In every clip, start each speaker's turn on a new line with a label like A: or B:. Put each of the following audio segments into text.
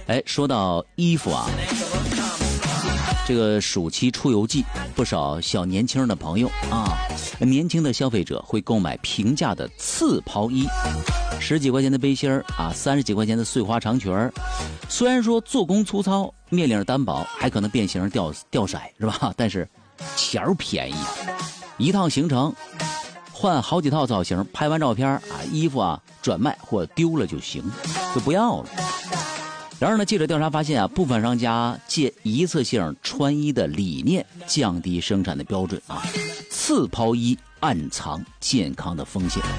A: 说到衣服啊，这个暑期出游季，不少小年轻的朋友啊，年轻的消费者会购买平价的次抛衣，10几块钱的背心啊，30几块钱的碎花长裙，虽然说做工粗糙，面领单薄，还可能变形掉色是吧？但是钱儿便宜，一趟行程换好几套造型，拍完照片啊，衣服啊转卖或丢了就行，就不要了。然而呢，记者调查发现啊，部分商家借一次性穿衣的理念降低生产的标准啊，次抛衣暗藏健康的风险。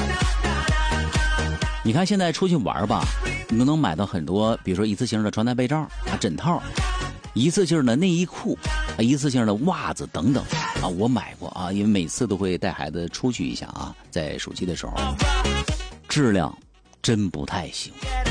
A: 你看现在出去玩吧，你都能买到很多，比如说一次性的床单被罩啊、枕套，一次性的内衣裤啊、一次性的袜子等等啊，我买过啊，因为每次都会带孩子出去一下啊，在暑期的时候，质量真不太行。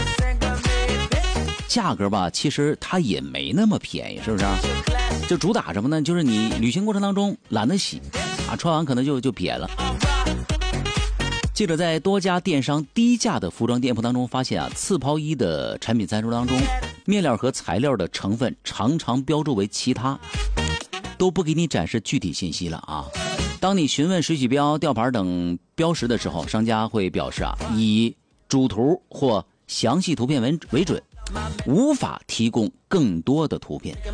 A: 价格吧，其实它也没那么便宜，是不是？就主打什么呢？就是你旅行过程当中懒得洗啊，穿完可能就撇了。记者在多家电商低价的服装店铺当中发现啊，次抛衣的产品参数当中，面料和材料的成分常常标注为其他，都不给你展示具体信息了啊。当你询问水洗标、吊牌等标识的时候，商家会表示啊，以主图或详细图片为准，无法提供更多的图片。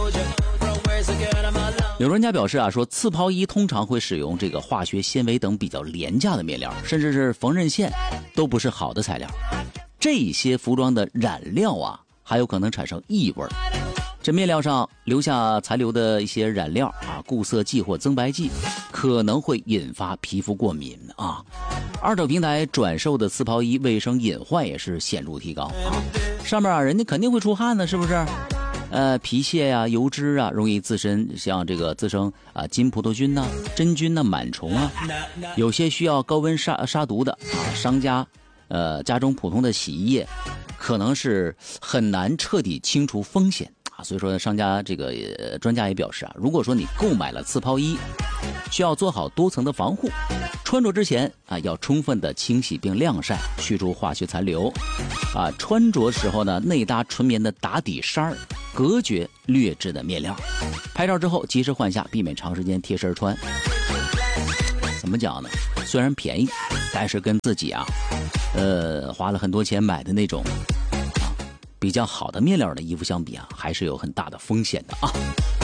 A: 有专家表示啊，说次抛衣通常会使用这个化学纤维等比较廉价的面料，甚至是缝纫线都不是好的材料。这些服装的染料啊，还有可能产生异味。这面料上留下残留的一些染料啊、固色剂或增白剂，可能会引发皮肤过敏啊。二手平台转售的次抛衣卫生隐患也是显著提高啊。上面啊，人家肯定会出汗呢，是不是？皮屑呀、油脂啊，容易滋生啊金葡萄菌呐、真菌呐、螨虫啊，有些需要高温杀毒的啊。商家家中普通的洗衣液，可能是很难彻底清除风险啊。所以说，商家这个专家也表示啊，如果说你购买了次抛衣，需要做好多层的防护，穿着之前啊要充分的清洗并晾晒，去除化学残留啊。穿着时候呢，内搭纯棉的打底衫，隔绝劣质的面料。拍照之后及时换下，避免长时间贴身穿。怎么讲呢？虽然便宜，但是跟自己啊花了很多钱买的那种比较好的面料的衣服相比啊，还是有很大的风险的啊。